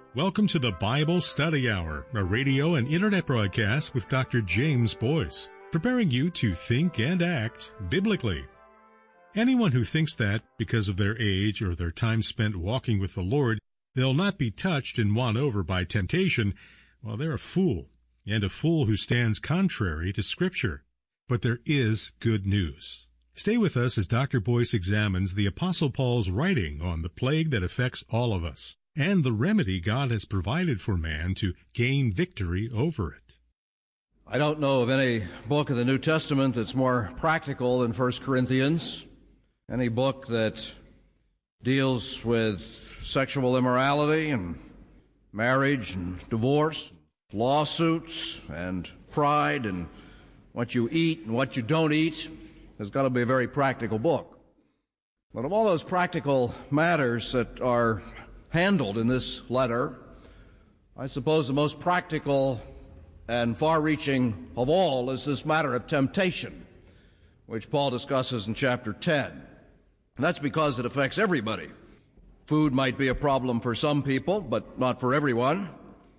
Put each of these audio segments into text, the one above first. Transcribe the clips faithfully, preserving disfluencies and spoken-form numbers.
Welcome to the Bible Study Hour, a radio and internet broadcast with Doctor James Boyce, preparing you to think and act biblically. Anyone who thinks that, because of their age or their time spent walking with the Lord, they'll not be touched and won over by temptation, well, they're a fool, and a fool who stands contrary to Scripture. But there is good news. Stay with us as Doctor Boyce examines the Apostle Paul's writing on the plague that affects all of us, and the remedy God has provided for man to gain victory over it. I don't know of any book of the New Testament that's more practical than First Corinthians, any book that deals with sexual immorality and marriage and divorce, lawsuits and pride and what you eat and what you don't eat has got to be a very practical book. But of all those practical matters that are handled in this letter, I suppose the most practical and far-reaching of all is this matter of temptation, which Paul discusses in chapter ten. And that's because it affects everybody. Food might be a problem for some people, but not for everyone.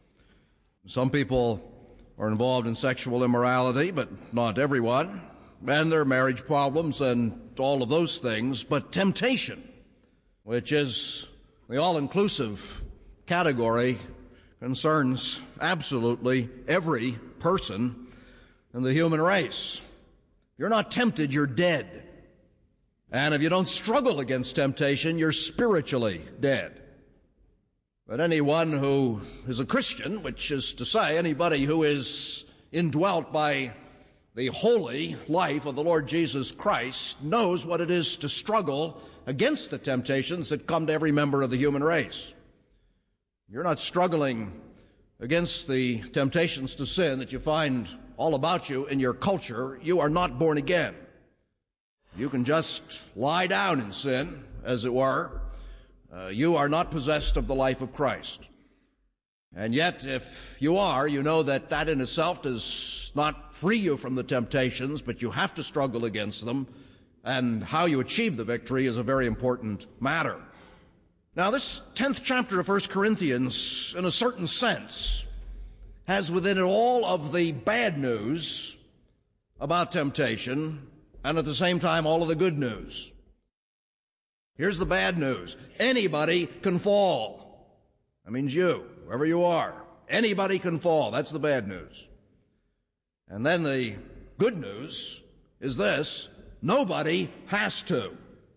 Some people are involved in sexual immorality, but not everyone. And there are marriage problems and all of those things. But temptation, which is the all-inclusive category, concerns absolutely every person in the human race. If you're not tempted, you're dead. And if you don't struggle against temptation, you're spiritually dead. But anyone who is a Christian, which is to say anybody who is indwelt by the holy life of the Lord Jesus Christ, knows what it is to struggle against the temptations that come to every member of the human race. You're not struggling against the temptations to sin that you find all about you in your culture. You are not born again. You can just lie down in sin, as it were. Uh, you are not possessed of the life of Christ. And yet, if you are, you know that that in itself does not free you from the temptations, but you have to struggle against them, and how you achieve the victory is a very important matter. Now, this tenth chapter of First Corinthians, in a certain sense, has within it all of the bad news about temptation, and at the same time all of the good news. Here's the bad news. Anybody can fall. That means you, wherever you are. Anybody can fall. That's the bad news. And then the good news is this: nobody has to.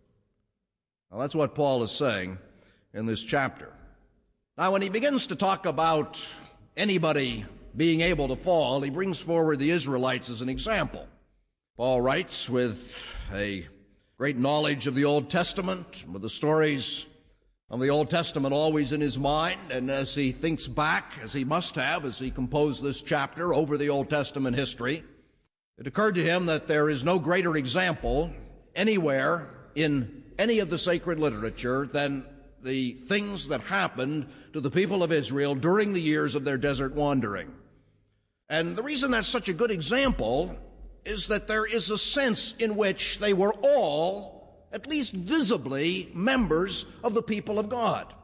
Now, that's what Paul is saying in this chapter. Now, when he begins to talk about anybody being able to fall, he brings forward the Israelites as an example. Paul writes with a great knowledge of the Old Testament, with the stories of the Old Testament always in his mind, and as he thinks back, as he must have, as he composed this chapter over the Old Testament history, it occurred to him that there is no greater example anywhere in any of the sacred literature than the things that happened to the people of Israel during the years of their desert wandering. And the reason that's such a good example is that there is a sense in which they were all, at least visibly, members of the people of God.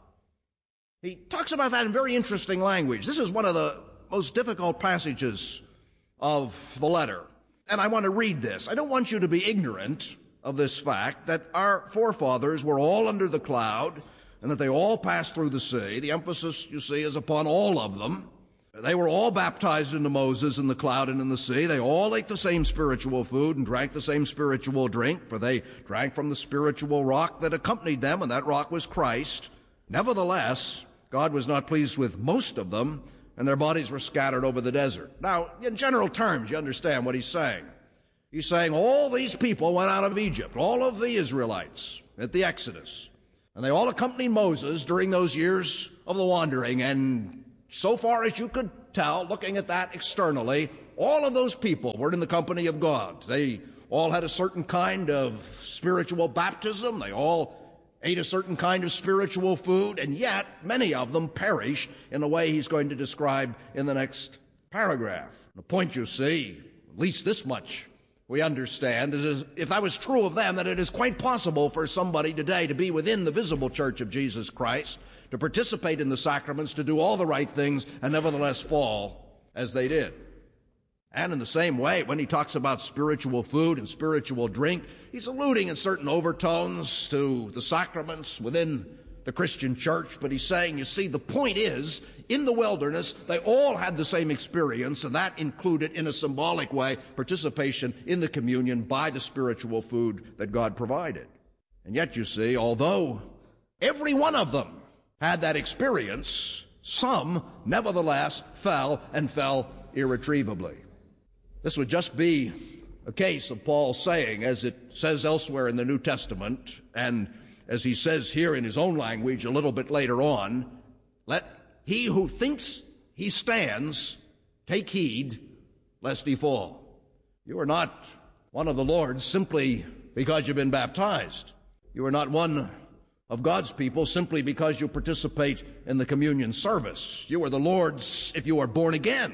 He talks about that in very interesting language. This is one of the most difficult passages of the letter. And I want to read this. I don't want you to be ignorant of this fact that our forefathers were all under the cloud and that they all passed through the sea. The emphasis, you see, is upon all of them. They were all baptized into Moses in the cloud and in the sea. They all ate the same spiritual food and drank the same spiritual drink, for they drank from the spiritual rock that accompanied them, and that rock was Christ. Nevertheless, God was not pleased with most of them, and their bodies were scattered over the desert. Now, in general terms, you understand what he's saying. He's saying all these people went out of Egypt, all of the Israelites at the Exodus, and they all accompanied Moses during those years of the wandering, and so far as you could tell, looking at that externally, all of those people were in the company of God. They all had a certain kind of spiritual baptism. They all ate a certain kind of spiritual food, and yet many of them perish in the way he's going to describe in the next paragraph. The point, you see, at least this much we understand, is if that was true of them, that it is quite possible for somebody today to be within the visible church of Jesus Christ, to participate in the sacraments, to do all the right things, and nevertheless fall as they did. And in the same way, when he talks about spiritual food and spiritual drink, he's alluding in certain overtones to the sacraments within the Christian church, but he's saying, you see, the point is, in the wilderness, they all had the same experience, and that included, in a symbolic way, participation in the communion by the spiritual food that God provided. And yet, you see, although every one of them had that experience, some, nevertheless, fell and fell irretrievably. This would just be a case of Paul saying, as it says elsewhere in the New Testament, and as he says here in his own language a little bit later on, let he who thinks he stands take heed lest he fall. You are not one of the Lord's simply because you've been baptized. You are not one of God's people simply because you participate in the communion service. You are the Lord's if you are born again.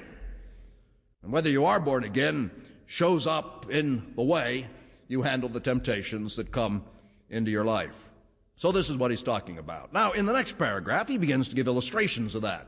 And whether you are born again shows up in the way you handle the temptations that come into your life. So this is what he's talking about. Now, in the next paragraph, he begins to give illustrations of that.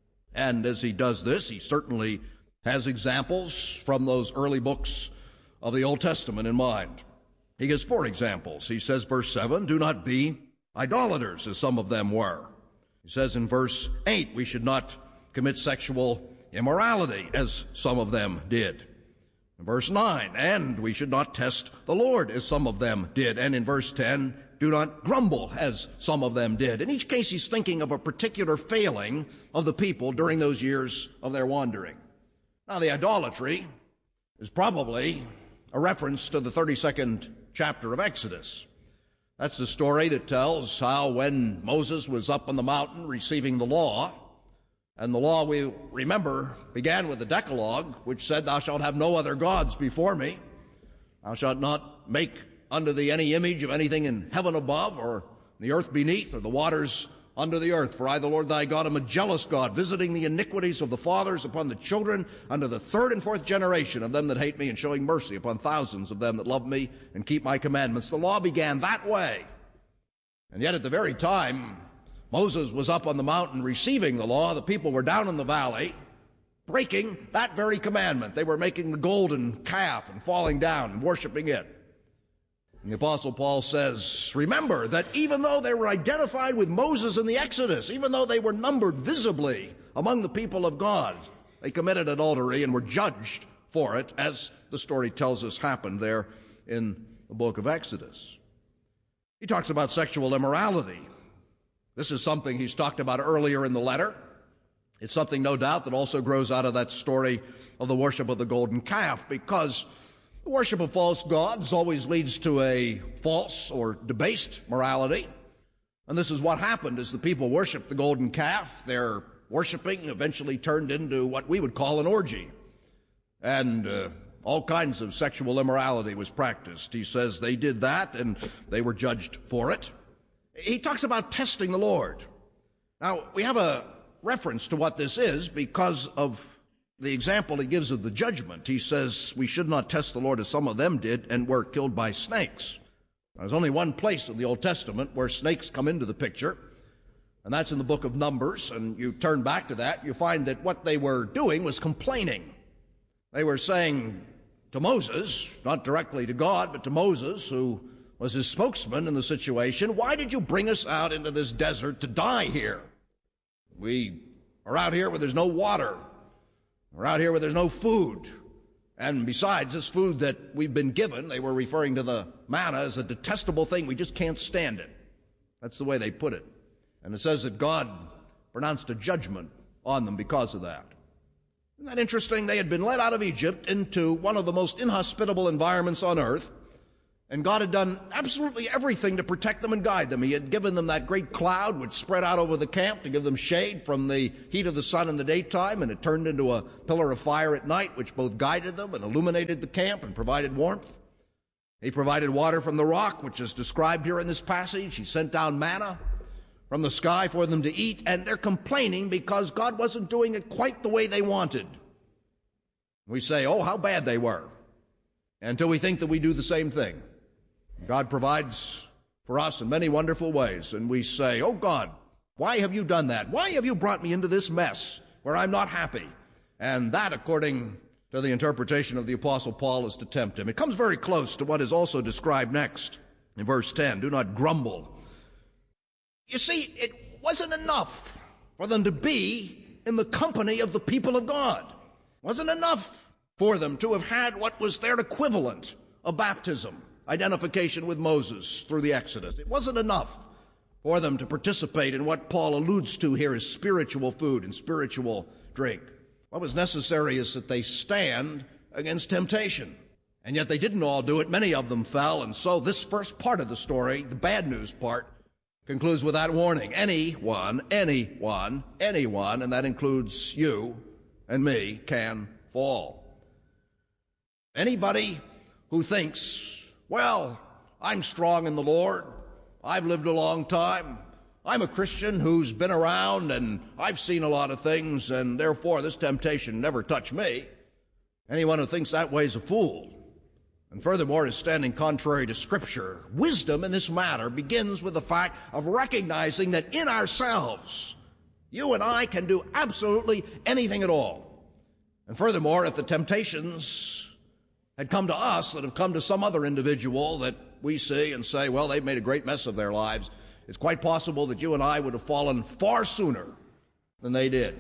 And as he does this, he certainly has examples from those early books of the Old Testament in mind. He gives four examples. He says, verse seven, do not be idolaters, as some of them were. He says in verse eight, we should not commit sexual immorality, as some of them did. In verse nine, and we should not test the Lord, as some of them did. And in verse ten, do not grumble, as some of them did. In each case, he's thinking of a particular failing of the people during those years of their wandering. Now, the idolatry is probably a reference to the thirty-second chapter of Exodus. That's the story that tells how when Moses was up on the mountain receiving the law, and the law, we remember, began with the Decalogue, which said, thou shalt have no other gods before me. Thou shalt not make unto thee any image of anything in heaven above, or the earth beneath, or the waters under the earth. For I, the Lord thy God, am a jealous God, visiting the iniquities of the fathers upon the children, unto the third and fourth generation of them that hate me, and showing mercy upon thousands of them that love me and keep my commandments. The law began that way. And yet at the very time Moses was up on the mountain receiving the law, the people were down in the valley breaking that very commandment. They were making the golden calf and falling down and worshiping it. And the Apostle Paul says, remember that even though they were identified with Moses in the Exodus, even though they were numbered visibly among the people of God, they committed adultery and were judged for it, as the story tells us happened there in the book of Exodus. He talks about sexual immorality. This is something he's talked about earlier in the letter. It's something, no doubt, that also grows out of that story of the worship of the golden calf, because the worship of false gods always leads to a false or debased morality. And this is what happened as the people worshiped the golden calf. Their worshiping eventually turned into what we would call an orgy. And uh, all kinds of sexual immorality was practiced. He says they did that and they were judged for it. He talks about testing the Lord. Now, we have a reference to what this is because of the example he gives of the judgment. He says we should not test the Lord as some of them did and were killed by snakes. Now, there's only one place in the Old Testament where snakes come into the picture, and that's in the book of Numbers. And you turn back to that, you find that what they were doing was complaining. They were saying to Moses, not directly to God, but to Moses, who was his spokesman in the situation, why did you bring us out into this desert to die here? We are out here where there's no water. We're out here where there's no food. And besides, this food that we've been given, they were referring to the manna as a detestable thing. We just can't stand it. That's the way they put it. And it says that God pronounced a judgment on them because of that. Isn't that interesting? They had been led out of Egypt into one of the most inhospitable environments on earth. And God had done absolutely everything to protect them and guide them. He had given them that great cloud which spread out over the camp to give them shade from the heat of the sun in the daytime, and it turned into a pillar of fire at night which both guided them and illuminated the camp and provided warmth. He provided water from the rock, which is described here in this passage. He sent down manna from the sky for them to eat, and they're complaining because God wasn't doing it quite the way they wanted. We say, oh, how bad they were, until we think that we do the same thing. God provides for us in many wonderful ways, and we say, oh God, Why have you done that? Why have you brought me into this mess where I'm not happy? And that, according to the interpretation of the Apostle Paul, is to tempt him. It comes very close to what is also described next in verse ten. Do not grumble. You see, it wasn't enough for them to be in the company of the people of God. It wasn't enough for them to have had what was their equivalent of baptism, identification with Moses through the Exodus. It wasn't enough for them to participate in what Paul alludes to here as spiritual food and spiritual drink. What was necessary is that they stand against temptation. And yet they didn't all do it. Many of them fell. And so this first part of the story, the bad news part, concludes with that warning. Anyone, anyone, anyone, and that includes you and me, can fall. Anybody who thinks, well, I'm strong in the Lord, I've lived a long time, I'm a Christian who's been around and I've seen a lot of things, and therefore this temptation never touched me. Anyone who thinks that way is a fool, and furthermore is standing contrary to Scripture. Wisdom in this matter begins with the fact of recognizing that in ourselves, you and I can do absolutely anything at all. And furthermore, if the temptations had come to us that have come to some other individual that we see and say, well, they've made a great mess of their lives, it's quite possible that you and I would have fallen far sooner than they did.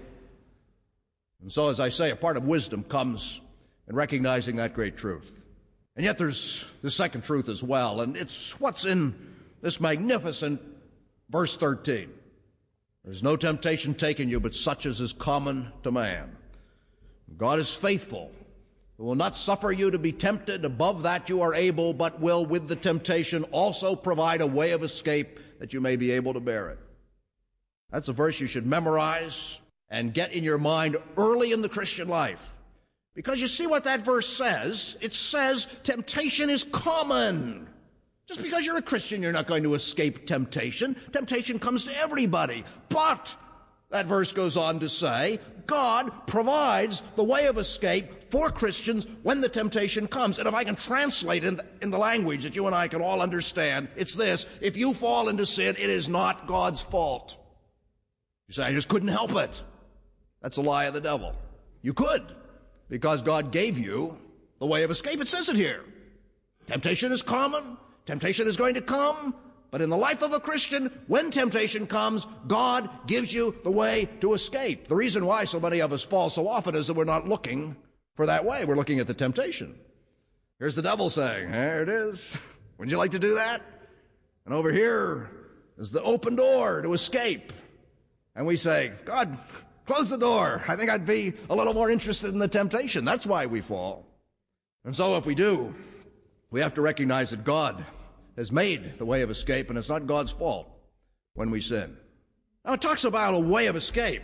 And so, as I say, a part of wisdom comes in recognizing that great truth. And yet there's the second truth as well, and it's what's in this magnificent verse thirteen. There's no temptation taken you but such as is common to man. God is faithful, who will not suffer you to be tempted above that you are able, but will with the temptation also provide a way of escape that you may be able to bear it. That's a verse you should memorize and get in your mind early in the Christian life. Because you see what that verse says? It says temptation is common. Just because you're a Christian, you're not going to escape temptation. Temptation comes to everybody. But, that verse goes on to say, God provides the way of escape for Christians when the temptation comes. And if I can translate in the, in the language that you and I can all understand, it's this: if you fall into sin, it is not God's fault. You say, I just couldn't help it. That's a lie of the devil. You could, because God gave you the way of escape. It says it here. Temptation is common. Temptation is going to come. But in the life of a Christian, when temptation comes, God gives you the way to escape. The reason why so many of us fall so often is that we're not looking for that way. We're looking at the temptation. Here's the devil saying, there it is. Would you like to do that? And over here is the open door to escape. And we say, God, close the door. I think I'd be a little more interested in the temptation. That's why we fall. And so if we do, we have to recognize that God has made the way of escape, and it's not God's fault when we sin. Now, it talks about a way of escape.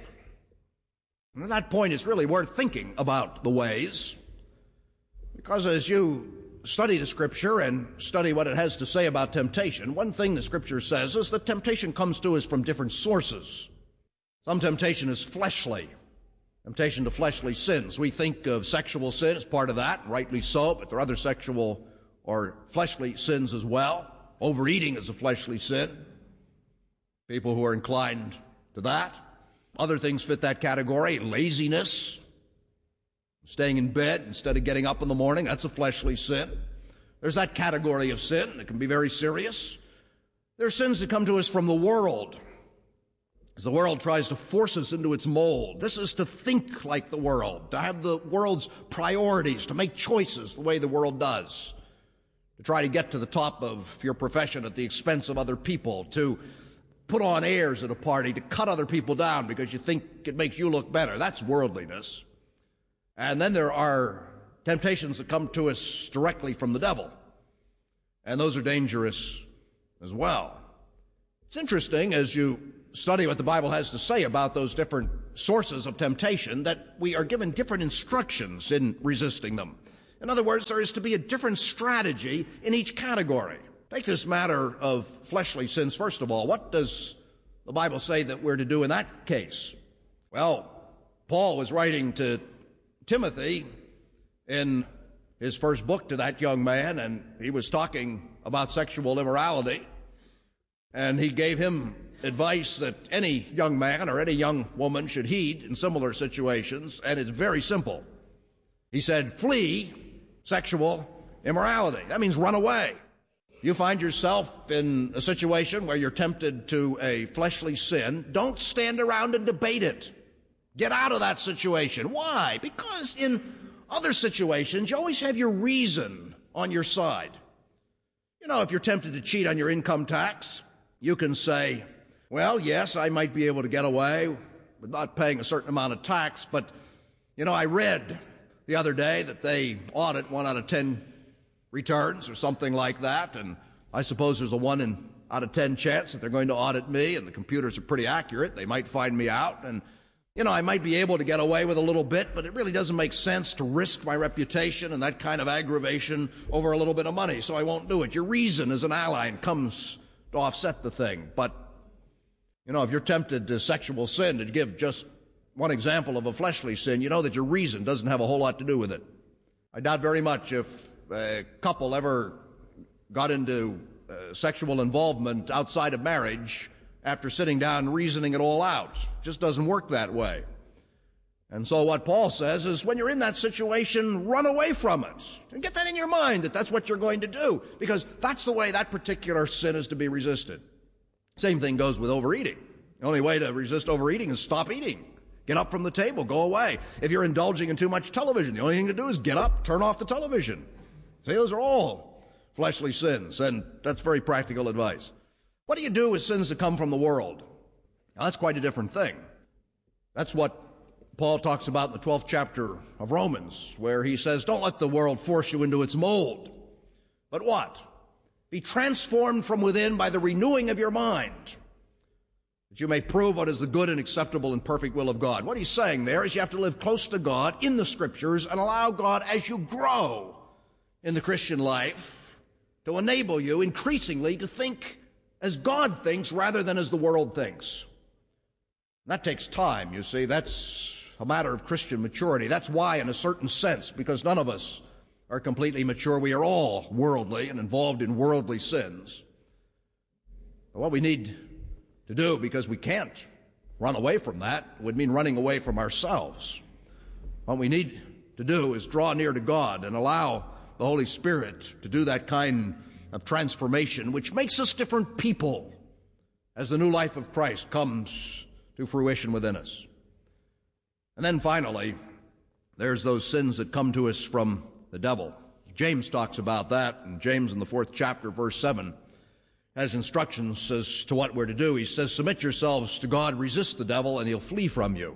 And at that point, it's really worth thinking about the ways, because as you study the Scripture and study what it has to say about temptation, one thing the Scripture says is that temptation comes to us from different sources. Some temptation is fleshly, temptation to fleshly sins. We think of sexual sin as part of that, rightly so, but there are other sexual or fleshly sins as well. Overeating is a fleshly sin. People who are inclined to that. Other things fit that category. Laziness, staying in bed instead of getting up in the morning, that's a fleshly sin. There's that category of sin that can be very serious. There are sins that come to us from the world, as the world tries to force us into its mold. This is to think like the world, to have the world's priorities, to make choices the way the world does, to try to get to the top of your profession at the expense of other people, to put on airs at a party, to cut other people down because you think it makes you look better. That's worldliness. And then there are temptations that come to us directly from the devil, and those are dangerous as well. It's interesting, as you study what the Bible has to say about those different sources of temptation, that we are given different instructions in resisting them. In other words, there is to be a different strategy in each category. Take this matter of fleshly sins, first of all. What does the Bible say that we're to do in that case? Well, Paul was writing to Timothy in his first book to that young man, and he was talking about sexual immorality, and he gave him advice that any young man or any young woman should heed in similar situations, and it's very simple. He said, flee sexual immorality. That means run away. You find yourself in a situation where you're tempted to a fleshly sin, don't stand around and debate it. Get out of that situation. Why? Because in other situations, you always have your reason on your side. You know, if you're tempted to cheat on your income tax, you can say, well, yes, I might be able to get away with not paying a certain amount of tax, but, you know, I read the other day that they audit one out of ten returns or something like that, and I suppose there's a one in out of ten chance that they're going to audit me, and the computers are pretty accurate. They might find me out, and, you know, I might be able to get away with a little bit, but it really doesn't make sense to risk my reputation and that kind of aggravation over a little bit of money, so I won't do it. Your reason as an ally and comes to offset the thing. But, you know, if you're tempted to sexual sin, to give just one example of a fleshly sin, you know that your reason doesn't have a whole lot to do with it. I doubt very much if a couple ever got into uh, sexual involvement outside of marriage after sitting down and reasoning it all out. It just doesn't work that way. And so what Paul says is when you're in that situation, run away from it. And get that in your mind that that's what you're going to do, because that's the way that particular sin is to be resisted. Same thing goes with overeating. The only way to resist overeating is stop eating. Get up from the table, go away. If you're indulging in too much television, the only thing to do is get up, turn off the television. See, those are all fleshly sins, and that's very practical advice. What do you do with sins that come from the world? Now, that's quite a different thing. That's what Paul talks about in the twelfth chapter of Romans, where he says, don't let the world force you into its mold. But what? Be transformed from within by the renewing of your mind, that you may prove what is the good and acceptable and perfect will of God. What he's saying there is you have to live close to God in the Scriptures and allow God, as you grow in the Christian life, to enable you increasingly to think as God thinks rather than as the world thinks. That takes time, you see. That's a matter of Christian maturity. That's why, in a certain sense, because none of us are completely mature, we are all worldly and involved in worldly sins. But what we need to do, because we can't run away from that, would mean running away from ourselves. What we need to do is draw near to God and allow the Holy Spirit to do that kind of transformation, which makes us different people as the new life of Christ comes to fruition within us. And then finally, there's those sins that come to us from the devil. James talks about that, and James in the fourth chapter, verse seven, has instructions as to what we're to do. He says, submit yourselves to God, resist the devil, and he'll flee from you.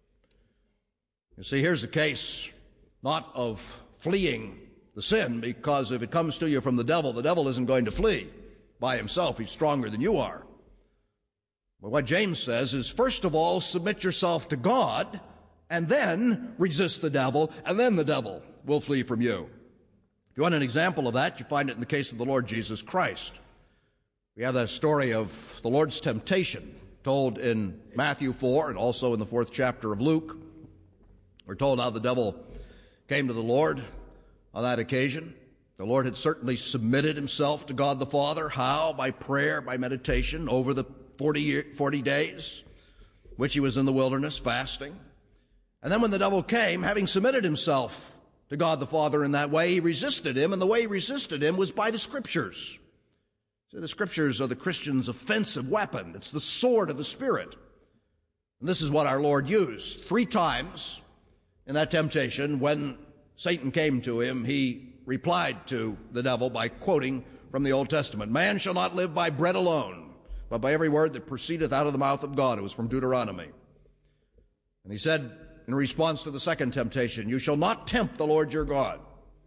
You see, here's the case not of fleeing the sin, because if it comes to you from the devil, the devil isn't going to flee by himself. He's stronger than you are. But what James says is, first of all, submit yourself to God, and then resist the devil, and then the devil will flee from you. If you want an example of that, you find it in the case of the Lord Jesus Christ. We have that story of the Lord's temptation told in Matthew four and also in the fourth chapter of Luke. We're told how the devil came to the Lord on that occasion. The Lord had certainly submitted himself to God the Father. How? By prayer, by meditation, over the forty, year, forty days, which he was in the wilderness fasting. And then when the devil came, having submitted himself to God the Father in that way, he resisted him, and the way he resisted him was by the Scriptures. So the Scriptures are the Christian's offensive weapon. It's the sword of the Spirit. And this is what our Lord used. Three times in that temptation, when Satan came to him, he replied to the devil by quoting from the Old Testament, man shall not live by bread alone, but by every word that proceedeth out of the mouth of God. It was from Deuteronomy. And he said, in response to the second temptation, you shall not tempt the Lord your God.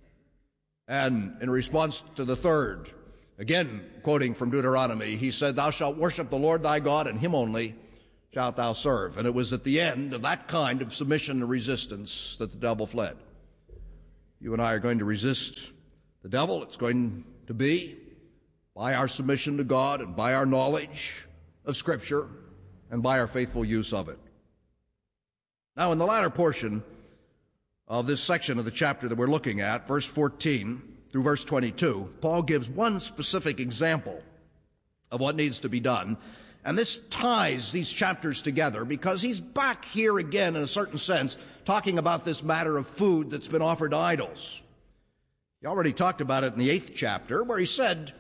And in response to the third, again quoting from Deuteronomy, he said, thou shalt worship the Lord thy God, and him only shalt thou serve. And it was at the end of that kind of submission and resistance that the devil fled. You and I are going to resist the devil. It's going to be by our submission to God and by our knowledge of Scripture and by our faithful use of it. Now, in the latter portion of this section of the chapter that we're looking at, verse fourteen through verse twenty-two, Paul gives one specific example of what needs to be done, And this ties these chapters together because he's back here again, in a certain sense, talking about this matter of food that's been offered to idols. He already talked about it in the eighth chapter, where he said,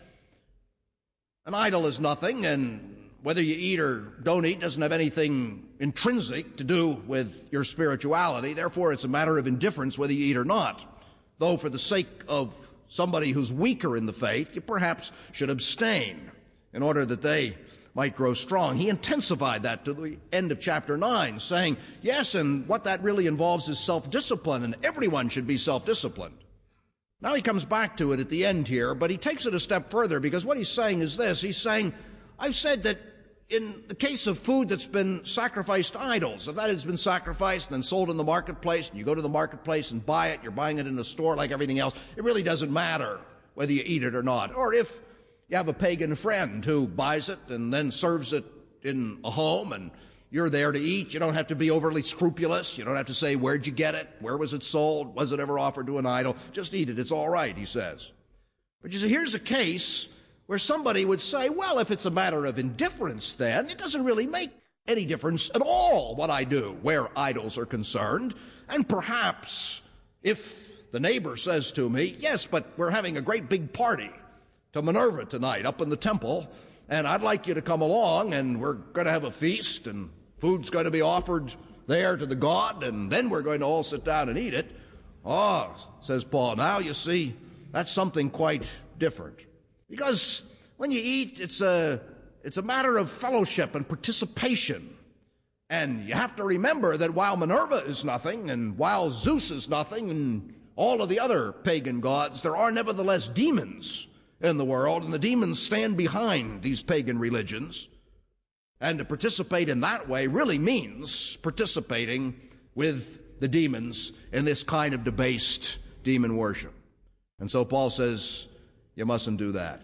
an idol is nothing, and whether you eat or don't eat doesn't have anything intrinsic to do with your spirituality. Therefore, it's a matter of indifference whether you eat or not. Though for the sake of somebody who's weaker in the faith, you perhaps should abstain in order that they might grow strong. He intensified that to the end of chapter nine, saying, yes, and what that really involves is self-discipline, and everyone should be self-disciplined. Now he comes back to it at the end here, but he takes it a step further, because what he's saying is this. He's saying, I've said that in the case of food that's been sacrificed to idols, if that has been sacrificed and then sold in the marketplace, and you go to the marketplace and buy it, you're buying it in a store like everything else, it really doesn't matter whether you eat it or not. Or if you have a pagan friend who buys it and then serves it in a home and you're there to eat, you don't have to be overly scrupulous. You don't have to say, where'd you get it? Where was it sold? Was it ever offered to an idol? Just eat it. It's all right, he says. But you see, here's a case where somebody would say, well, if it's a matter of indifference, then it doesn't really make any difference at all what I do where idols are concerned. And perhaps if the neighbor says to me, yes, but we're having a great big party to Minerva tonight up in the temple, and I'd like you to come along, and we're going to have a feast, and food's going to be offered there to the god, and then we're going to all sit down and eat it. Oh, says Paul, now you see, that's something quite different. Because when you eat, it's a, it's a matter of fellowship and participation. And you have to remember that while Minerva is nothing, and while Zeus is nothing, and all of the other pagan gods, there are nevertheless demons in the world, and the demons stand behind these pagan religions. And to participate in that way really means participating with the demons in this kind of debased demon worship. And so Paul says, you mustn't do that.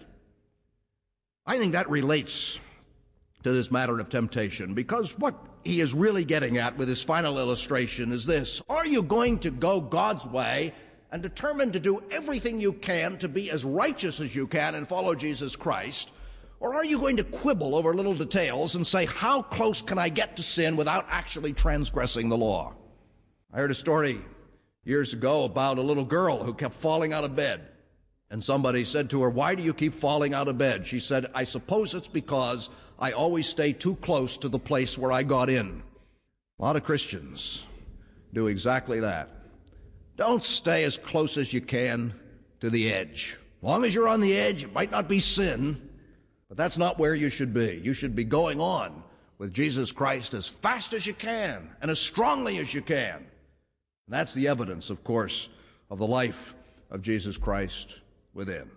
I think that relates to this matter of temptation, because what he is really getting at with his final illustration is this. Are you going to go God's way and determined to do everything you can to be as righteous as you can and follow Jesus Christ? Or are you going to quibble over little details and say, how close can I get to sin without actually transgressing the law? I heard a story years ago about a little girl who kept falling out of bed. And somebody said to her, why do you keep falling out of bed? She said, I suppose it's because I always stay too close to the place where I got in. A lot of Christians do exactly that. Don't stay as close as you can to the edge. As long as you're on the edge, it might not be sin, but that's not where you should be. You should be going on with Jesus Christ as fast as you can and as strongly as you can. And that's the evidence, of course, of the life of Jesus Christ within.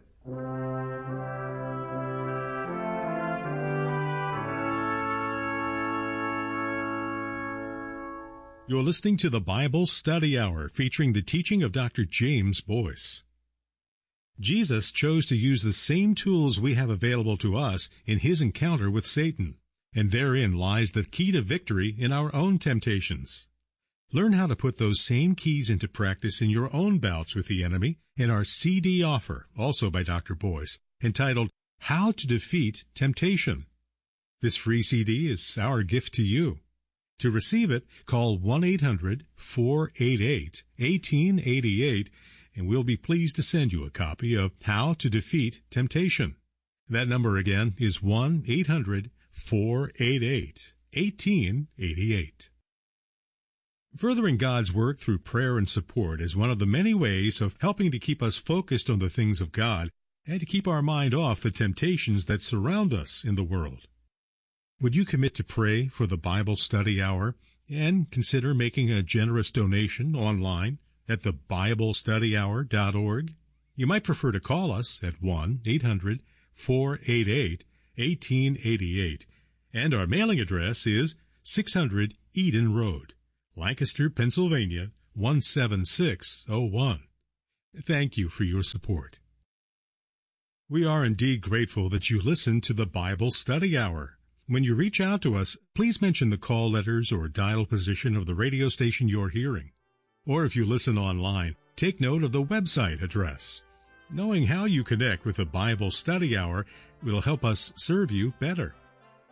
You're listening to the Bible Study Hour, featuring the teaching of Doctor James Boyce. Jesus chose to use the same tools we have available to us in his encounter with Satan, and therein lies the key to victory in our own temptations. Learn how to put those same keys into practice in your own bouts with the enemy in our C D offer, also by Doctor Boyce, entitled How to Defeat Temptation. This free C D is our gift to you. To receive it, call one eight hundred four eight eight one eight eight eight, and we'll be pleased to send you a copy of How to Defeat Temptation. That number again is one eight hundred four eight eight one eight eight eight. Furthering God's work through prayer and support is one of the many ways of helping to keep us focused on the things of God and to keep our mind off the temptations that surround us in the world. Would you commit to pray for the Bible Study Hour and consider making a generous donation online at the bible study hour dot org? You might prefer to call us at one eight hundred four eight eight one eight eight eight, and our mailing address is six hundred Eden Road, Lancaster, Pennsylvania one seven six oh one. Thank you for your support. We are indeed grateful that you listen to the Bible Study Hour. When you reach out to us, please mention the call letters or dial position of the radio station you're hearing. Or if you listen online, take note of the website address. Knowing how you connect with the Bible Study Hour will help us serve you better.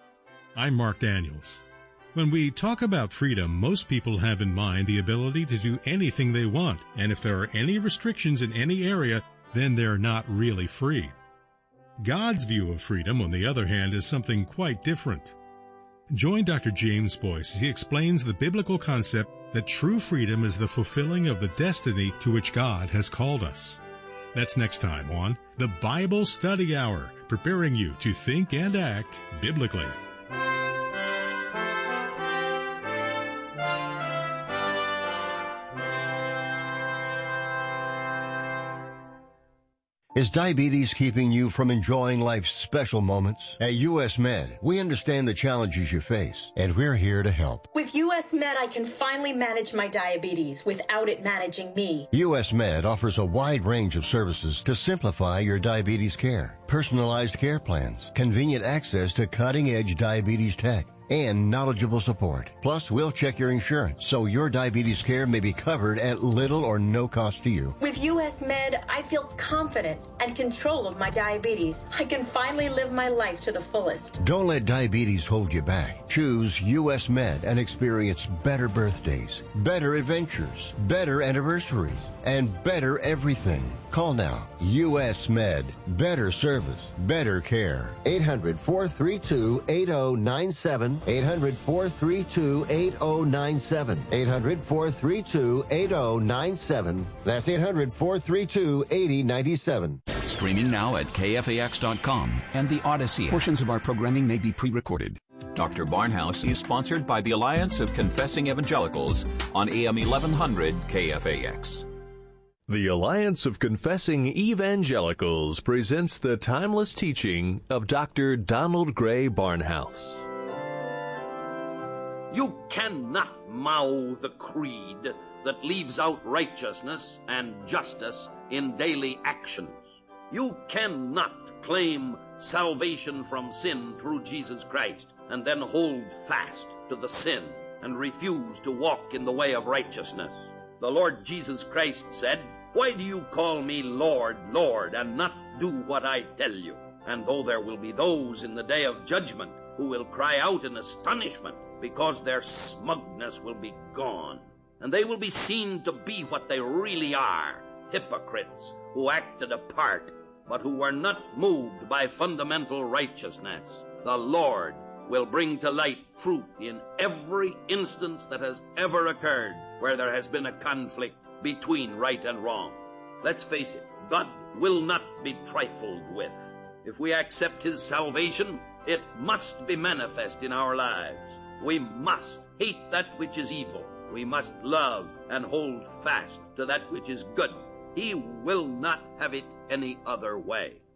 I'm Mark Daniels. When we talk about freedom, most people have in mind the ability to do anything they want, and if there are any restrictions in any area, then they're not really free. God's view of freedom, on the other hand, is something quite different. Join Doctor James Boyce as he explains the biblical concept that true freedom is the fulfilling of the destiny to which God has called us. That's next time on the Bible Study Hour, preparing you to think and act biblically. Is diabetes keeping you from enjoying life's special moments? At U S Med, we understand the challenges you face, and we're here to help. With U S Med, I can finally manage my diabetes without it managing me. U S Med offers a wide range of services to simplify your diabetes care. Personalized care plans, convenient access to cutting-edge diabetes tech, and knowledgeable support. Plus, we'll check your insurance so your diabetes care may be covered at little or no cost to you. With U S Med, I feel confident and control of my diabetes. I can finally live my life to the fullest. Don't let diabetes hold you back. Choose U S Med and experience better birthdays, better adventures, better anniversaries, and better everything. Call now. U S Med. Better service. Better care. eight hundred, four three two, eight oh nine seven. eight hundred, four three two, eight oh nine seven. eight hundred, four three two, eight oh nine seven. That's eight hundred, four three two, eight oh nine seven. Streaming now at K F A X dot com and the Odyssey app. Portions of our programming may be pre-recorded. Doctor Barnhouse is sponsored by the Alliance of Confessing Evangelicals on A M eleven hundred K F A X. The Alliance of Confessing Evangelicals presents the timeless teaching of Doctor Donald Gray Barnhouse. You cannot mouth a creed that leaves out righteousness and justice in daily actions. You cannot claim salvation from sin through Jesus Christ and then hold fast to the sin and refuse to walk in the way of righteousness. The Lord Jesus Christ said, "Why do you call me Lord, Lord, and not do what I tell you?" And though there will be those in the day of judgment who will cry out in astonishment because their smugness will be gone, and they will be seen to be what they really are, hypocrites who acted a part but who were not moved by fundamental righteousness, the Lord will bring to light truth in every instance that has ever occurred where there has been a conflict between right and wrong. Let's face it, God will not be trifled with. If we accept His salvation, it must be manifest in our lives. We must hate that which is evil. We must love and hold fast to that which is good. He will not have it any other way.